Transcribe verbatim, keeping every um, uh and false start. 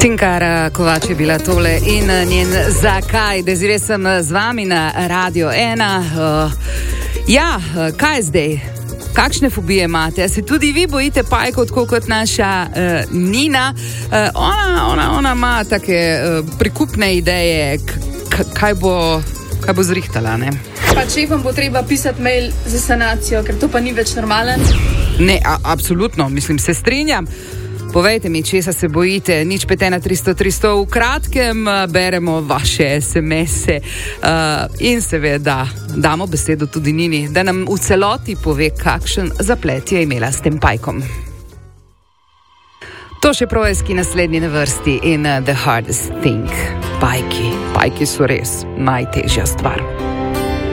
Tinkara Kovač je bila tole in njen zakaj, da zdaj sem z vami na Radio ena. Uh, ja, kaj zdaj? Kakšne fobije imate? Se tudi vi bojite pajkov, tako kot naša uh, Nina? Uh, ona, ona, ona ima take uh, prikupne ideje, k- kaj bo, kaj bo zrihtala, ne? Pa če vam bo treba pisati mail za sanacijo, ker to pa ni več normalen? Ne, a, absolutno, mislim, se strinjam. Povejte mi, česa se bojite, nič pet ena tristo tristo, v kratkem beremo vaše es em ese uh, in seveda damo besedo tudi Nini, da nam v celoti pove, kakšen zaplet je imela s tem pajkom. To še Projski naslednji na vrsti in uh, The Hardest Thing. Pajki, pajki so res najtežja stvar.